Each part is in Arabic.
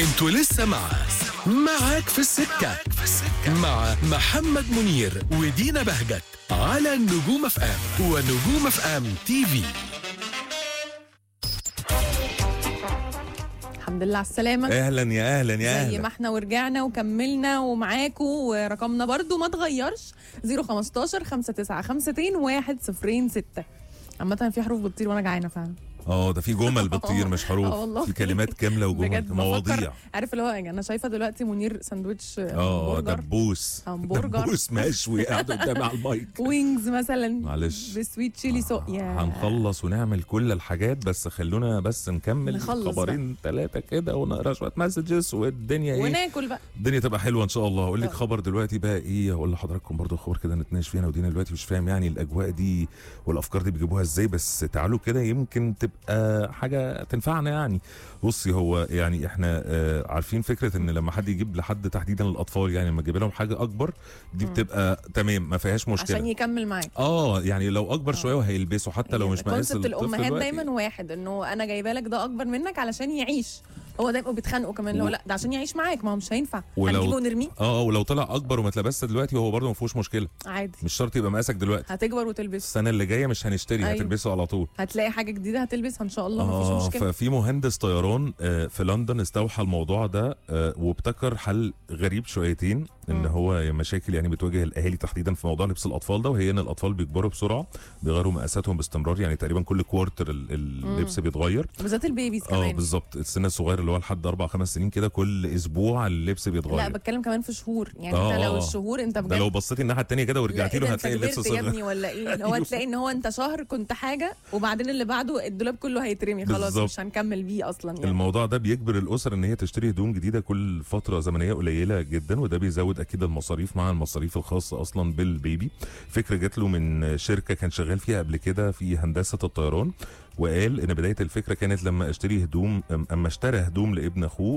انتوا لسه معاك في السكة مع محمد منير ودينا بهجت على نجوم اف ام ونجوم اف ام تي في. الحمد لله على السلامة. اهلا يا اهلا يا اهلا. زي ما احنا ورجعنا وكملنا ومعاكم، ورقمنا برضو ما اتغيرش 015 5952 106. عامة في حروف بتطير وانا جعانة فعلا. ده في جمل بتطير مش حروف، في كلمات كامله وجمل مواضيع. عارف اللي هو انا شايفه دلوقتي منير ساندوتش دبوس مشوي قاعد قدامي على المايك. وينجز مثلا معلش بسويت تشيلي سوق. هنخلص ونعمل كل الحاجات، بس خلونا بس نكمل خبرين 3 كده ونقرا شويه مسجز والدنيا وناكل بقى. الدنيا تبقى حلوه ان شاء الله. اقول لك خبر دلوقتي بقى ايه، هقول لحضراتكم برضو خبر كده نتناقش فيها انا ودينا دلوقتي. مش فاهم يعني الاجواء دي والافكار دي بيجيبوها ازاي، بس تعالوا كده يمكن تبقى حاجه تنفعنا يعني. بصي، هو يعني احنا عارفين فكره ان لما حد يجيب لحد تحديدا الاطفال، يعني لما تجيب لهم حاجه اكبر دي بتبقى تمام ما فيهاش مشكله عشان يكمل معاك. يعني لو اكبر شويه وهيلبسوا حتى لو مش مقاس الطفل. الامهات دايما واحد، انه انا جايبه لك ده اكبر منك علشان يعيش. هو دايما بيتخانقوا كمان لو لا ده عشان يعيش معاك، ما هو مش هينفع هنجيبه ونرميه. ولو طلع اكبر وما اتلبسش دلوقتي وهو برده ما فيهوش مشكله عادي، مش شرط يبقى مقاسك دلوقتي. هتكبر وتلبسه السنه اللي جايه، مش هنشتري هتلبسه على طول، هتلاقي حاجه جديده هتلبسها ان شاء الله. ما فيش مشكله. ففي مهندس طيران في لندن استوحى الموضوع ده وابتكر حل غريب شويتين، ان هو مشاكل يعني بتواجه الاهالي تحديدا في موضوع لبس الاطفال ده، وهي ان الاطفال بيكبروا بسرعه، بيغيروا مقاساتهم باستمرار، يعني تقريبا كل كوارتر اللبس بيتغير، بالذات البيبيز كمان. بالظبط، السن الصغير اللي هو لحد 4-5 سنين كده كل اسبوع اللبس بيتغير. لا بتكلم كمان في شهور، يعني انت لو الشهور انت بجد لو بصيتي الناحيه الثانيه كده ورجعتي له هتلاقي اللبس صغير. يا ابني ولا ايه؟ هو تلاقي ان هو انت شهر كنت حاجه، وبعدين اللي بعده الدولاب كله هيترمي خلاص، مش هنكمل بيه اصلا يعني. الموضوع ده بيجبر الاسر ان هي تشتري هدوم جديده كل فتره زمنيه قليله جدا، وده بيزود اكيد المصاريف مع المصاريف الخاصه اصلا بالبيبي. فكره جات له من شركه كان شغال فيها قبل كده في هندسه الطيران، وقال ان بدايه الفكره كانت لما اشتري هدوم، اما اشترى هدوم لابن اخوه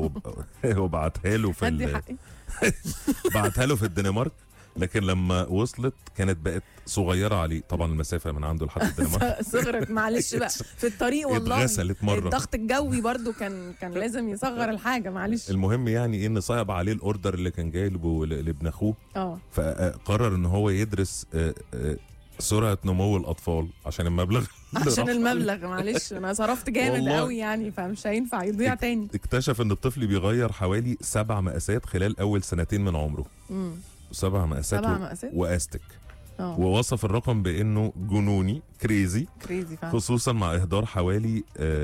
وبعتها له بعتها له في الدنمارك، لكن لما وصلت كانت بقت صغيره عليه. طبعا المسافه من عنده لحد الدنمارك صغرت معلش بقى في الطريق، والله اتغسلت مره. الضغط الجوي برضو كان لازم يصغر الحاجه، معلش. المهم يعني ان صعب عليه الاوردر اللي كان جايبه لابن اخوه، فقرر ان هو يدرس سرعه نمو الاطفال عشان المبلغ معلش انا صرفت جامد قوي يعني، فمش هينفع يضيع تاني. اكتشف ان الطفل بيغير حوالي 7 مقاسات خلال اول 2 من عمره. 7 مقاسات واستك. ووصف الرقم بانه جنوني كريزي فعلا. خصوصا مع اهدار حوالي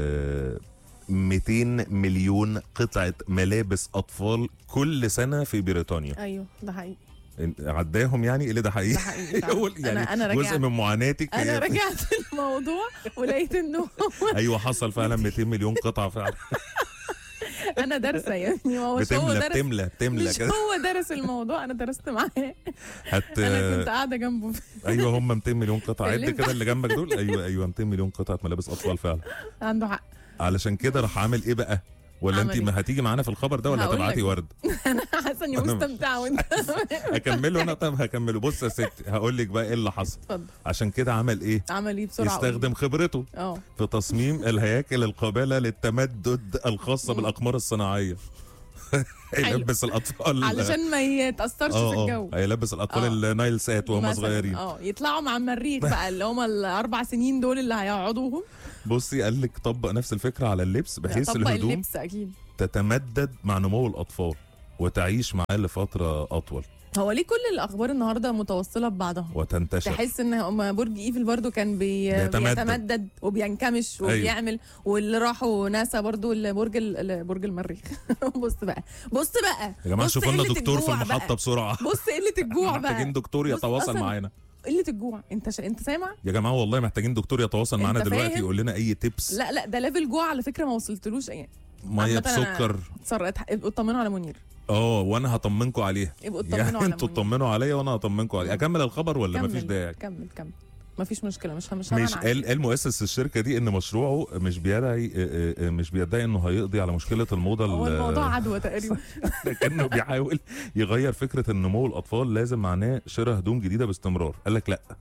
200 مليون قطعه ملابس اطفال كل سنه في بريطانيا. ايوه ده حقيقي، عداهم يعني اللي ده حقيقي. يعني أنا جزء من معاناتك. انا رجعت الموضوع ولقيت انه ايوه حصل فعلا 200 مليون قطعه فعلا. انا دارسه يعني، هو مش هو درس، بتملى مش كده. هو درس الموضوع، انا درست معاه. انا كنت قاعده جنبه. ايوه هم 200 مليون قطعه، عد كده اللي جنبك دول. ايوه 200 مليون قطعه ملابس اطفال فعلا. عنده حق. علشان كده راح عامل ايه بقى؟ ولا انت ما هتيجي معانا في الخبر ده ولا هتبعتي ورد؟ انا حاسه اني مستمتعه وانت اكمله انا. طب هكمله. بص يا ستي، هقول لك بقى ايه اللي حصل. عشان كده عمل ايه بسرعه؟ يستخدم خبرته في تصميم الهياكل القابله للتمدد الخاصه بالاقمار الصناعيه. يلبس الاطفال علشان ما يتاثرش في الجو. هيلبس الاطفال النايل سات وهم صغيرين، يطلعوا مع المريخ بقى اللي هم ال4 سنين دول اللي هيقعدوهم. بصي قال لك طبق نفس الفكره على اللبس، بحيث الهدوم اللبس أكيد تتمدد مع نمو الاطفال وتعيش معاه لفتره اطول. هو ليه كل الاخبار النهارده متوصله ببعضها وتنتشر؟ تحس ان برج ايفل برضو كان بيتمدد وبينكمش وبيعمل. واللي راحوا ناسا برضو برج المريخ. بص بقى يا جماعه شوفوا لنا دكتور في المحطه بسرعه. بص قله الجوع بقى، محتاجين دكتور يتواصل معانا. قله الجوع، انت سامع يا جماعه؟ والله محتاجين دكتور يتواصل معانا دلوقتي يقول لنا اي تيبس. لا ده ليفل جوع على فكره، ما وصلتلوش ايه. ميه بسكر. ابقوا اطمنوا على منير. وانا هطمنكم عليها. يعني انتوا تطمنوا عليا وانا هطمنكم عليها. اكمل الخبر ولا مفيش داعي؟ كمل مفيش مشكله. مش قال مؤسس الشركه دي ان مشروعه مش بيدعي انه هيقضي على مشكله الموضه. هو الموضوع عدوى تقريبا. لكنه بيحاول يغير فكره ان نمو الاطفال لازم معناه شراء هدوم جديده باستمرار. قال لك لا،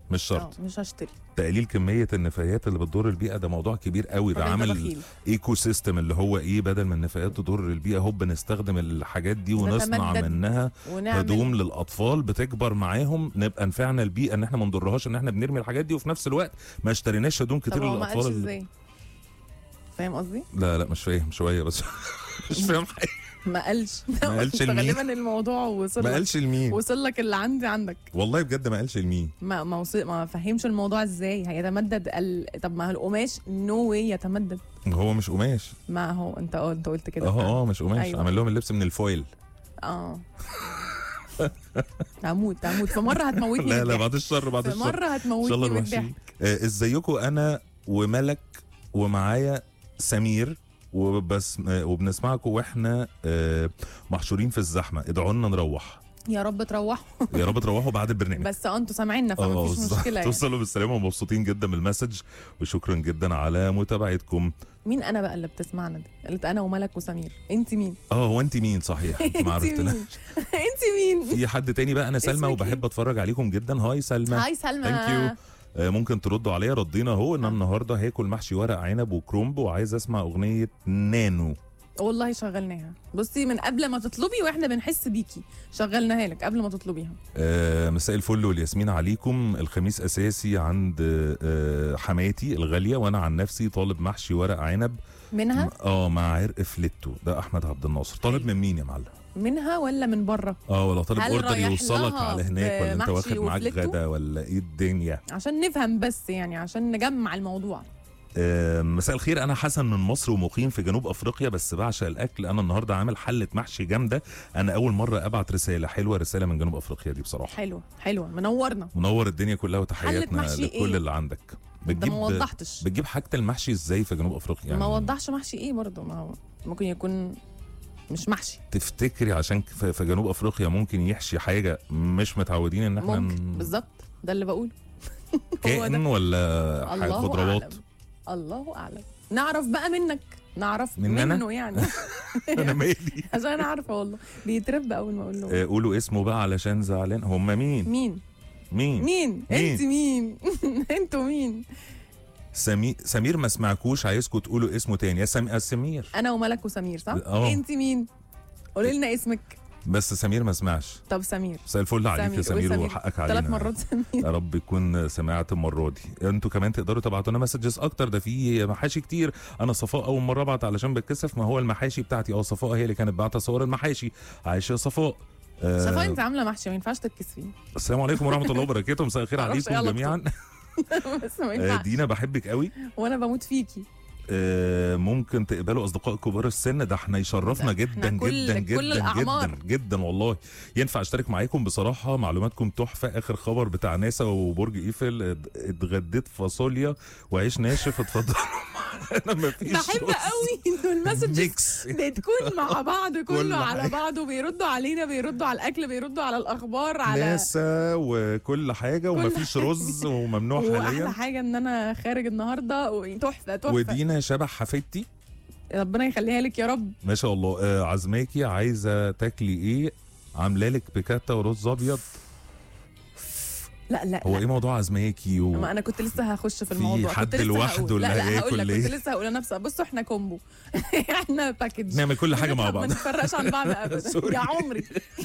مش شرط. مش هشتري. تقليل كميه النفايات اللي بتضر البيئه ده موضوع كبير قوي، ده عامل ايكو سيستم اللي هو ايه، بدل ما النفايات تضر البيئه هوب نستخدم الحاجات دي ونصنع منها هدوم للاطفال بتكبر معاهم، نبقى نفعنا البيئه ان احنا ما نضرهاش ان احنا بنرمي الحاجات دي، وفي نفس الوقت ما اشتريناش هدوم كتير للاطفال. ازاي؟ فاهم قصدي؟ لا مش فاهم شويه بس مش فاهم حاجه. ما قالش لمين؟ غالبا الموضوع وصل ما قالش لمين؟ وصل لك اللي عندك والله بجد ما قالش لمين. ما فهمش الموضوع ازاي هيتمدد طب ما القماش نو واي يتمدد. هو مش قماش. ما هو انت قلت كده. مش قماش. أيوة. عمل لهم اللبس من الفويل. هموت فمره هتموتني. لا بعد الشر فمره هتموتني من الضحك. ازيكم انا وملك ومعايا سمير وبنسمعكم واحنا محشورين في الزحمه، ادعوا لنا نروح. يا رب تروحوا. يا رب تروحوا بعد البرنامج. بس انتوا سامعيننا فما فيش مشكله يعني. توصلوا بالسلامه ومبسوطين جدا بالمسج، وشكرا جدا على متابعتكم. مين انا بقى اللي بتسمعنا دي؟ قلت انا وملك وسمير. انت مين؟ هو انت مين صحيح؟ ما عرفتناش. انت مين؟ في حد تاني بقى، انا سلمى وبحب اتفرج عليكم جدا. هاي سلمى. هاي سلمى. ثانك يو. ممكن تردوا عليا. ردينا اهو ان النهارده هاكل محشي ورق عنب وكرومب وعايز اسمع اغنيه نانو. والله شغلناها. بصي من قبل ما تطلبي واحنا بنحس بيكي شغلناها لك قبل ما تطلبيها. مساء الفل والياسمين عليكم. الخميس اساسي عند حماتي الغاليه، وانا عن نفسي طالب محشي ورق عنب منها مع عرق فليتو. ده احمد عبد الناصر. طالب من مين يا معلم؟ منها ولا من بره؟ ولا طالب اوردر يوصلك على هناك، ولا انت واخد معاك غدا، ولا ايه الدنيا؟ عشان نفهم بس يعني، عشان نجمع الموضوع. مساء الخير، انا حسن من مصر ومقيم في جنوب افريقيا، بس بعشق الاكل. انا النهارده عامل حله محشي جامده. انا اول مره ابعت رساله حلوه، رساله من جنوب افريقيا دي بصراحه حلوه منورنا، منور الدنيا كلها، وتحياتنا لكل اللي عندك. ما وضحتش بتجيب حاجه المحشي ازاي في جنوب افريقيا يعني؟ ما وضحش محشي ايه برضه، ما هو ممكن يكون مش محشي. تفتكري عشان في جنوب افريقيا ممكن يحشي حاجه مش متعودين ان احنا بالظبط ده اللي بقوله. كائن ولا حاجه خضروات؟ الله اعلم. نعرف بقى نعرف منه يعني. انا مالي عشان انا عارفه والله بيترب اول ما اقول له. قولوا اسمه بقى علشان زعلان. هم مين انت مين؟ انتوا مين؟ سمير ما سمعكوش، عايزكم تقولوا اسمه تاني. يا سمير. انا وملك وسمير صح؟ انت مين؟ قولي لنا اسمك. بس سمير ما سمعش. طب سمير مساء الفل عليك يا سمير وحقك علينا 3 مرات سمير. يا رب يكون سمعت المره دي. انتوا كمان تقدروا تبعتوا لنا مسجز اكتر، ده في محاشي كتير. انا صفاء اول مره ابعت علشان بتكسف، ما هو المحاشي بتاعتي صفاء هي اللي كانت باعته صور المحاشي. عايشه يا صفاء. صفاء انت عامله محشي ما ينفعش تتكسفي. السلام عليكم ورحمه الله وبركاته. مساء الخير عليكم جميعا. بس ما ينفعش. دينا بحبك قوي وانا بموت فيكي. ممكن تقبلوا اصدقاء كبار السن، ده احنا يشرفنا جدا جدا جدا جدا والله. ينفع اشترك معاكم بصراحه، معلوماتكم تحفه. اخر خبر بتاع ناسا وبرج ايفل، اتغديت فاصوليا وعيش ناشف. اتفضلوا. انا مفيش. بحب قوي انه المسج بتكون مع بعض كله على بعضه، بيردوا علينا، بيردوا على الاكل، بيردوا على الاخبار، على ناسا وكل حاجه، ومفيش رز وممنوع حاليا. واحلى حاجه ان انا خارج النهارده تحفه. ودينا شبه حفيدتي، ربنا يخليها لك يا رب. ما شاء الله. عزماكي عايزه تاكلي ايه؟ عامله لك بيكاتا ورز ابيض. لا هو ايه موضوع عزماكي ما انا كنت لسه هخش في الموضوع. في حد لوحده اللي هياكل كنت لسه هقول انا بصوا احنا كومبو. احنا باكج، نعمل كل حاجه مع بعض، ما نتفرقش عن بعض ابدا. يا عمري.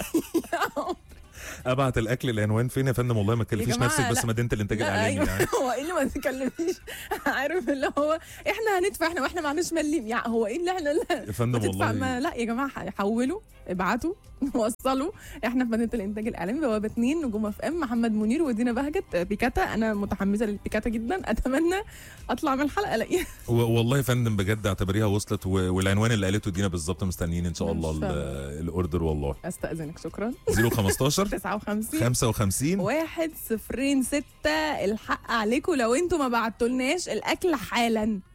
ابعت الاكل العنوان فين يا فندم؟ والله ما تكلفيش نفسك، بس مدينه الانتاج الاعلامي يعني. هو ايه اللي ما تكلفنيش؟ عارف اللي هو احنا هندفع، واحنا ما عندناش مليم يعني. هو ايه اللي احنا يا فندم والله لا يا جماعه، حولوا، ابعتوا، وصلوا. احنا في مدينه الانتاج الاعلامي، بوابه 2 نجوم اف ام. محمد منير ودينا بهجت. بيكاتا، انا متحمسه للبيكاتا جدا، اتمنى اطلع من الحلقه الاقيها. والله يا فندم بجد اعتبريها وصلت، والعنوان اللي قالته دينا بالظبط مستنيين ان شاء الله الاوردر. والله استاذنك. شكرا. 015 55 106. الحق عليكم لو انتم ما بعتولناش الاكل حالا.